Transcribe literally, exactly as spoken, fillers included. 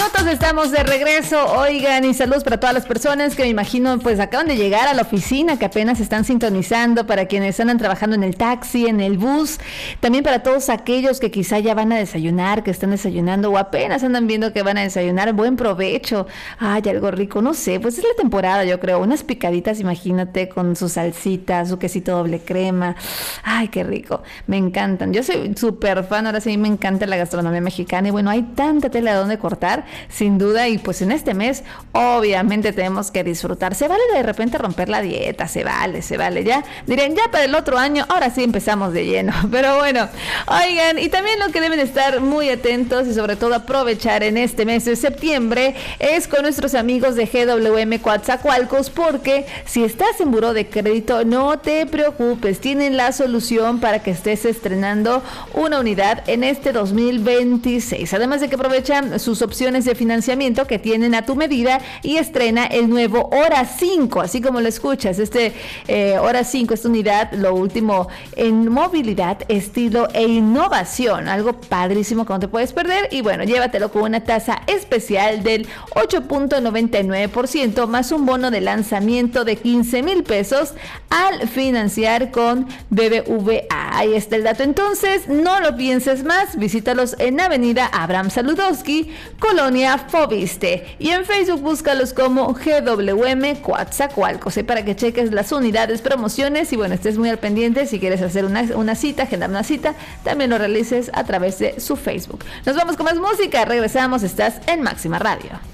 minutos estamos de regreso. Oigan, y saludos para todas las personas que me imagino pues acaban de llegar a la oficina, que apenas están sintonizando, para quienes andan trabajando en el taxi, en el bus, también para todos aquellos que quizá ya van a desayunar, que están desayunando o apenas andan viendo que van a desayunar. Buen provecho. Ay, algo rico, no sé, pues es la temporada, yo creo. Unas picaditas, imagínate, con su salsita, su quesito doble crema. Ay, qué rico. Me encantan. Yo soy súper fan, ahora sí me encanta la gastronomía mexicana y bueno, hay tanta tela de donde cortar, sin duda, y pues en este mes obviamente tenemos que disfrutar. Se vale de repente romper la dieta, se vale, se vale, ya dirían, ya para el otro año, ahora sí empezamos de lleno, pero bueno, oigan, y también lo que deben estar muy atentos y sobre todo aprovechar en este mes de septiembre es con nuestros amigos de G W M Coatzacoalcos, porque si estás en buró de crédito, no te preocupes, tienen la solución para que estés estrenando una unidad en este dos mil veintiséis, además de que aprovechan sus opciones de financiamiento que tienen a tu medida y estrena el nuevo Hora cinco, así como lo escuchas, este eh, Hora cinco, esta unidad, lo último en movilidad, estilo e innovación, algo padrísimo que no te puedes perder, y bueno, llévatelo con una tasa especial del ocho punto noventa y nueve por ciento más un bono de lanzamiento de quince mil pesos al financiar con B B V A. Ahí está el dato, entonces no lo pienses más, visítalos en Avenida Abraham Saludowski, Colonia Fobiste, y en Facebook búscalos como G W M Coatzacoalcos, ¿eh? Para que cheques las unidades, promociones y bueno, estés muy al pendiente. Si quieres hacer una, una cita, agendar una cita, también lo realices a través de su Facebook. Nos vamos con más música, regresamos, estás en Máxima Radio.